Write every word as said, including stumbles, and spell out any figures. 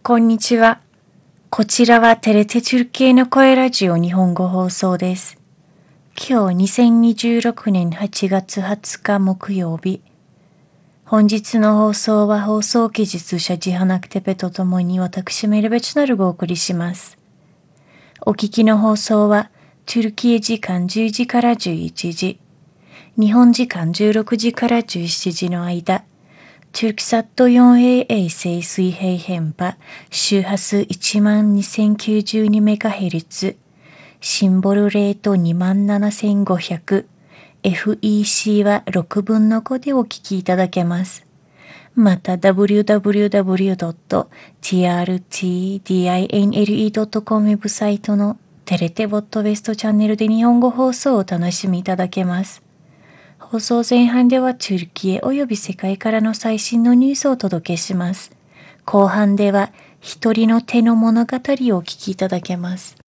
こんにちは。こちらはテレテチュル系の声ラジオ日本語放送です。今日にせんにじゅうろくねんはちがつはつか木曜日。本日の放送は放送技術者ジハナクテペとともに私メルベチナルがお送りします。お聞きの放送はトゥルキエ時間じゅうじからじゅういちじ、日本時間じゅうろくじからじゅうしちじの間、トゥルキサット フォーエー 衛星水平変波周波数 いちまんにせんきゅうじゅうにメガヘルツ、シンボルレート にまんななせんごひゃく、エフイーシー はろくぶんのごでお聞きいただけます。また ダブリューダブリューダブリュードットティーアールティーディーアイエヌエルイードットコム ウェブサイトのテレテボットウェストチャンネルで日本語放送をお楽しみいただけます。放送前半ではトゥルキエおよび世界からの最新のニュースをお届けします。後半では一人の手の物語をお聞きいただけます。